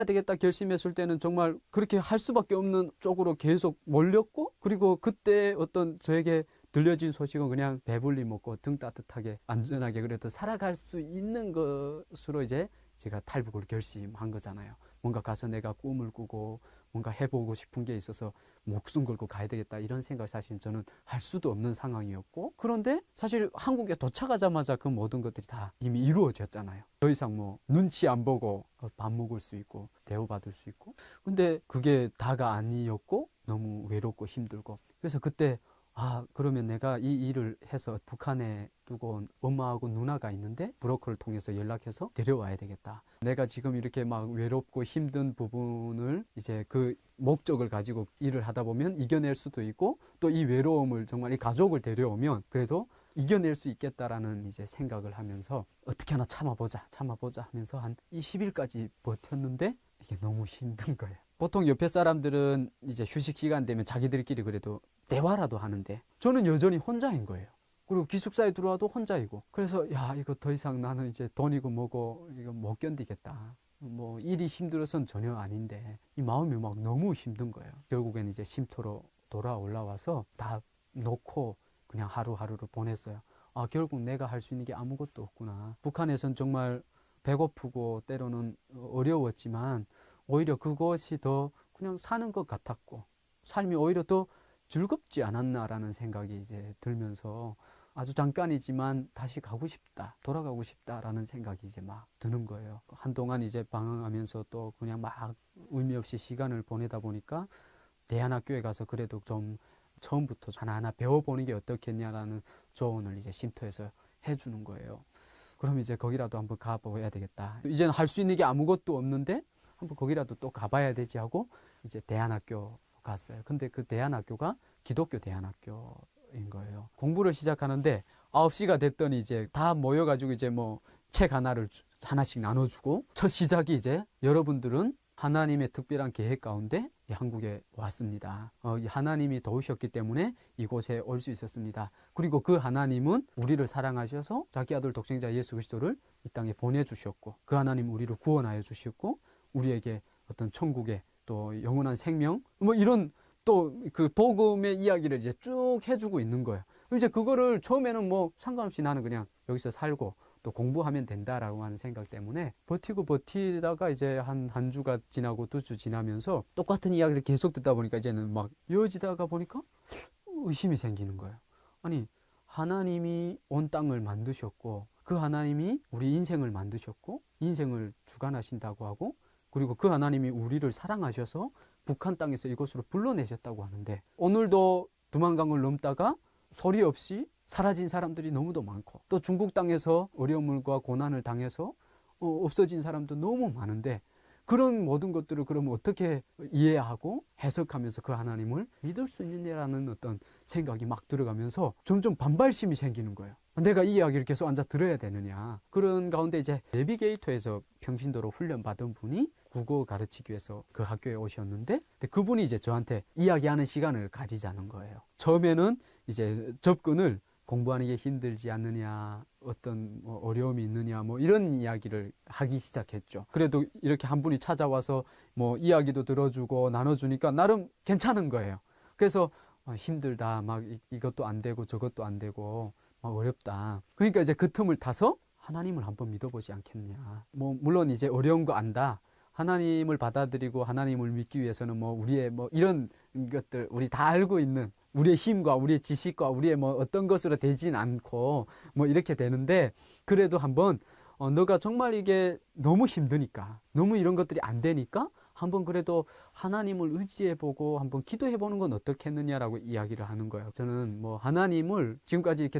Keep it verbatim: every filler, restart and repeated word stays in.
되겠다 결심했을 때는 정말 그렇게 할 수밖에 없는 쪽으로 계속 몰렸고, 그리고 그때 어떤 저에게 들려진 소식은 그냥 배불리 먹고 등 따뜻하게 안전하게 그래도 살아갈 수 있는 것으로 이제 제가 탈북을 결심한 거잖아요. 뭔가 가서 내가 꿈을 꾸고 뭔가 해보고 싶은 게 있어서 목숨 걸고 가야 되겠다 이런 생각을 사실 저는 할 수도 없는 상황이었고, 그런데 사실 한국에 도착하자마자 그 모든 것들이 다 이미 이루어졌잖아요. 더 이상 뭐 눈치 안 보고 밥 먹을 수 있고 대우받을 수 있고, 근데 그게 다가 아니었고 너무 외롭고 힘들고, 그래서 그때 아 그러면 내가 이 일을 해서 북한에 두고 온 엄마하고 누나가 있는데 브로커를 통해서 연락해서 데려와야 되겠다. 내가 지금 이렇게 막 외롭고 힘든 부분을 이제 그 목적을 가지고 일을 하다 보면 이겨낼 수도 있고, 또 이 외로움을 정말 이 가족을 데려오면 그래도 이겨낼 수 있겠다라는 이제 생각을 하면서 어떻게 하나 참아보자 참아보자 하면서 한 이십 일까지 버텼는데 이게 너무 힘든 거예요. 보통 옆에 사람들은 이제 휴식 시간 되면 자기들끼리 그래도 대화라도 하는데 저는 여전히 혼자인 거예요. 그리고 기숙사에 들어와도 혼자이고, 그래서 야 이거 더 이상 나는 이제 돈이고 뭐고 이거 못 견디겠다. 뭐 일이 힘들어서는 전혀 아닌데 이 마음이 막 너무 힘든 거예요. 결국엔 이제 쉼터로 돌아 올라와서 다 놓고 그냥 하루하루를 보냈어요. 아 결국 내가 할 수 있는 게 아무것도 없구나. 북한에선 정말 배고프고 때로는 어려웠지만 오히려 그것이 더 그냥 사는 것 같았고 삶이 오히려 더 즐겁지 않았나라는 생각이 이제 들면서 아주 잠깐이지만 다시 가고 싶다, 돌아가고 싶다라는 생각이 이제 막 드는 거예요. 한동안 이제 방황하면서 또 그냥 막 의미 없이 시간을 보내다 보니까 대안학교에 가서 그래도 좀 처음부터 하나하나 배워보는 게 어떻겠냐라는 조언을 이제 쉼터에서 해주는 거예요. 그럼 이제 거기라도 한번 가봐야 되겠다. 이제는 할 수 있는 게 아무것도 없는데 한번 거기라도 또 가봐야 되지 하고 이제 대안학교 갔어요. 근데 그 대안학교가 기독교 대안학교인 거예요. 공부를 시작하는데 아홉 시가 됐더니 이제 다 모여가지고 이제 뭐 책 하나를 하나씩 나눠주고, 첫 시작이 이제 여러분들은 하나님의 특별한 계획 가운데 한국에 왔습니다. 어, 하나님이 도우셨기 때문에 이곳에 올 수 있었습니다. 그리고 그 하나님은 우리를 사랑하셔서 자기 아들 독생자 예수 그리스도를 이 땅에 보내주셨고, 그 하나님 우리를 구원하여 주셨고 우리에게 어떤 천국의 또 영원한 생명 뭐 이런 또 그 복음의 이야기를 이제 쭉 해주고 있는 거예요. 이제 그거를 처음에는 뭐 상관없이 나는 그냥 여기서 살고 또 공부하면 된다라고 하는 생각 때문에 버티고 버티다가 이제 한 한 주가 지나고 두 주 지나면서 똑같은 이야기를 계속 듣다 보니까 이제는 막 이어지다가 보니까 의심이 생기는 거예요. 아니 하나님이 온 땅을 만드셨고 그 하나님이 우리 인생을 만드셨고 인생을 주관하신다고 하고, 그리고 그 하나님이 우리를 사랑하셔서 북한 땅에서 이곳으로 불러내셨다고 하는데 오늘도 두만강을 넘다가 소리 없이 사라진 사람들이 너무도 많고, 또 중국 땅에서 어려움과 고난을 당해서 어, 없어진 사람도 너무 많은데 그런 모든 것들을 그러면 어떻게 이해하고 해석하면서 그 하나님을 믿을 수 있느냐라는 어떤 생각이 막 들어가면서 점점 반발심이 생기는 거예요. 내가 이 이야기를 계속 앉아 들어야 되느냐. 그런 가운데 이제 내비게이터에서 평신도로 훈련받은 분이 국어 가르치기 위해서 그 학교에 오셨는데 그분이 이제 저한테 이야기하는 시간을 가지자는 거예요. 처음에는 이제 접근을 공부하는 게 힘들지 않느냐, 어떤 뭐 어려움이 있느냐, 뭐 이런 이야기를 하기 시작했죠. 그래도 이렇게 한 분이 찾아와서 뭐 이야기도 들어주고 나눠주니까 나름 괜찮은 거예요. 그래서 어, 힘들다, 막 이, 이것도 안 되고 저것도 안 되고 막 어렵다. 그러니까 이제 그 틈을 타서 하나님을 한번 믿어보지 않겠냐. 뭐 물론 이제 어려운 거 안다. 하나님을 받아들이고 하나님을 믿기 위해서는 뭐 우리의 뭐 이런 것들 우리 다 알고 있는 우리의 힘과 우리의 지식과 우리의 뭐 어떤 것으로 되진 않고 뭐 이렇게 되는데, 그래도 한번 어, 너가 정말 이게 너무 힘드니까 너무 이런 것들이 안 되니까 한번 그래도 하나님을 의지해보고 한번 기도해보는 건 어떻겠느냐라고 이야기를 하는 거예요. 저는 뭐 하나님을 지금까지 이렇게